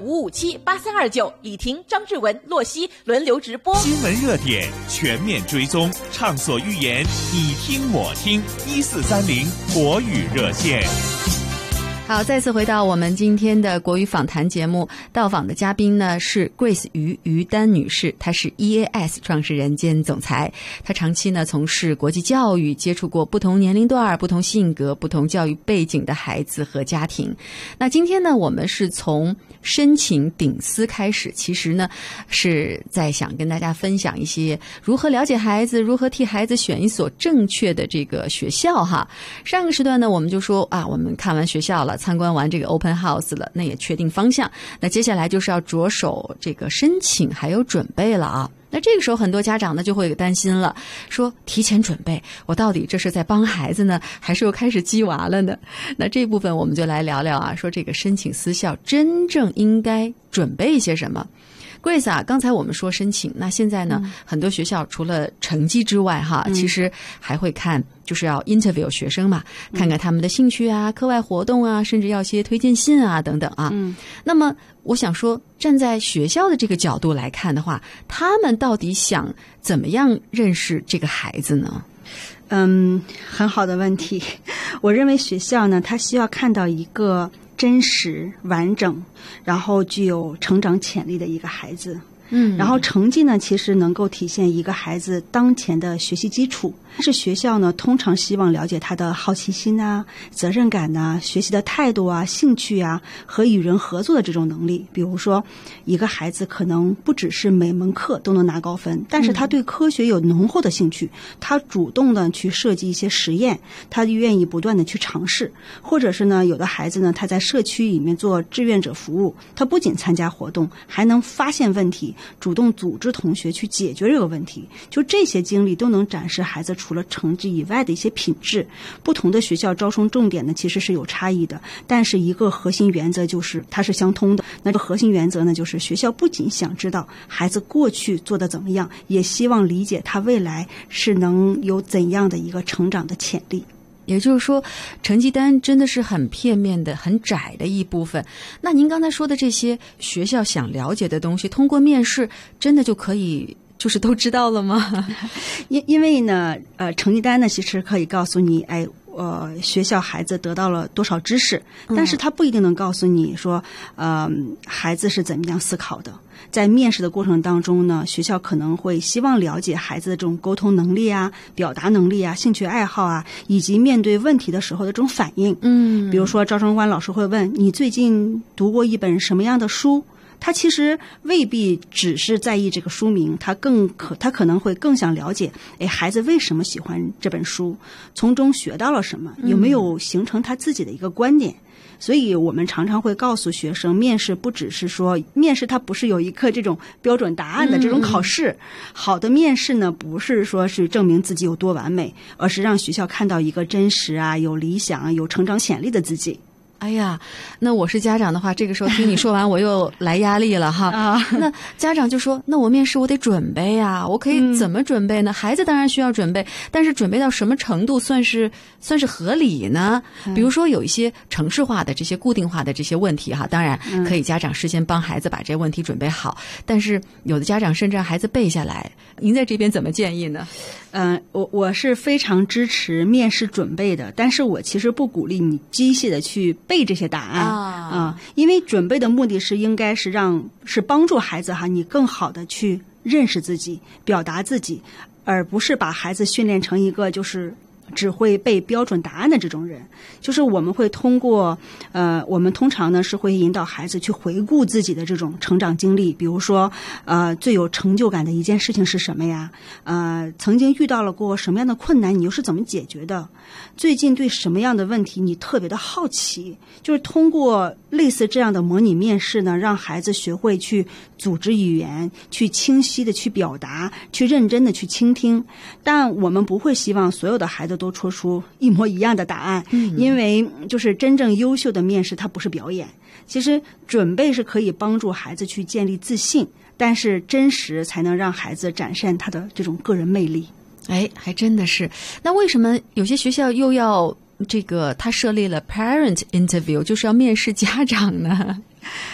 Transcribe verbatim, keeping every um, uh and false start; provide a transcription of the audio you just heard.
五五七八三二九，李婷、张志文、洛西轮流直播。 新闻热点全面追踪，畅所欲言，你听我听，一四三零国语热线。 好，再次回到我们今天的国语访谈节目，到访的嘉宾呢是 Grace 于于丹女士，她是 E A S 创始人兼总裁，她长期呢从事国际教育，接触过不同年龄段、不同性格、不同教育背景的孩子和家庭。那今天呢，我们是从申请顶思开始，其实呢是在想跟大家分享一些如何了解孩子，如何替孩子选一所正确的这个学校哈。上个时段呢，我们就说啊，我们看完学校了，参观完这个 open house 了，那也确定方向，那接下来就是要着手这个申请还有准备了啊。那这个时候很多家长呢就会担心了，说提前准备，我到底这是在帮孩子呢，还是又开始鸡娃了呢？那这部分我们就来聊聊啊，说这个申请私校真正应该准备一些什么。Grace 啊，刚才我们说申请，那现在呢、嗯、很多学校除了成绩之外哈、嗯，其实还会看，就是要 interview 学生嘛、嗯，看看他们的兴趣啊、课外活动啊，甚至要些推荐信啊等等啊。嗯，那么我想说，站在学校的这个角度来看的话，他们到底想怎么样认识这个孩子呢？ 嗯，很好的问题。我认为学校呢，它需要看到一个真实、完整，然后具有成长潜力的一个孩子。嗯，然后成绩呢，其实能够体现一个孩子当前的学习基础。但是学校呢，通常希望了解他的好奇心啊、责任感呐、啊、学习的态度啊、兴趣啊和与人合作的这种能力。比如说，一个孩子可能不只是每门课都能拿高分，但是他对科学有浓厚的兴趣，他主动的去设计一些实验，他愿意不断的去尝试。或者是呢，有的孩子呢，他在社区里面做志愿者服务，他不仅参加活动，还能发现问题，主动组织同学去解决这个问题。就这些经历都能展示孩子除了成绩以外的一些品质。不同的学校招生重点呢其实是有差异的，但是一个核心原则就是它是相通的。那这核心原则呢，就是学校不仅想知道孩子过去做得怎么样，也希望理解他未来是能有怎样的一个成长的潜力。 也就是说，成绩单真的是很片面的、很窄的一部分。那您刚才说的这些学校想了解的东西，通过面试真的就可以就是都知道了吗？ 因因为呢，呃，成绩单呢其实可以告诉你，哎，呃，学校孩子得到了多少知识，但是他不一定能告诉你说，呃，孩子是怎么样思考的。在面试的过程当中呢，学校可能会希望了解孩子的这种沟通能力啊、表达能力啊、兴趣爱好啊，以及面对问题的时候的这种反应。嗯，比如说招生官老师会问你最近读过一本什么样的书，他其实未必只是在意这个书名，他更可他可能会更想了解，哎，孩子为什么喜欢这本书，从中学到了什么，有没有形成他自己的一个观点。所以我们常常会告诉学生，面试不只是说面试，它不是有一个这种标准答案的这种考试。嗯、好的面试呢，不是说是证明自己有多完美，而是让学校看到一个真实啊、有理想、有成长潜力的自己。 哎呀，那我是家长的话，这个时候听你说完，我又来压力了哈。啊，那家长就说，那我面试我得准备呀，我可以怎么准备呢？嗯、孩子当然需要准备，但是准备到什么程度算是算是合理呢？比如说有一些程式化的这些固定化的这些问题哈，当然可以家长事先帮孩子把这些问题准备好，但是有的家长甚至让孩子背下来，您在这边怎么建议呢？ 嗯、呃，我我是非常支持面试准备的，但是我其实不鼓励你机械的去背这些答案啊、呃，因为准备的目的是应该是让是帮助孩子哈，你更好的去认识自己、表达自己，而不是把孩子训练成一个就是只会背标准答案的这种人。就是我们会通过呃我们通常呢是会引导孩子去回顾自己的这种成长经历，比如说呃最有成就感的一件事情是什么呀，呃曾经遇到了过什么样的困难，你又是怎么解决的，最近对什么样的问题你特别的好奇。就是通过类似这样的模拟面试呢，让孩子学会去组织语言，去清晰的去表达，去认真的去倾听。但我们不会希望所有的孩子都说出一模一样的答案，嗯、因为就是真正优秀的面试它不是表演。其实准备是可以帮助孩子去建立自信，但是真实才能让孩子展现他的这种个人魅力。 哎，还真的是。那为什么有些学校又要这个他设立了 parent interview， 就是要面试家长呢？